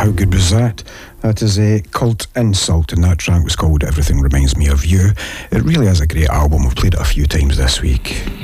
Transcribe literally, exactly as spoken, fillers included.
how good was that? That is a Cult Insult, and that track was called Everything Reminds Me of You. It really is a great album. We've played it a few times this week.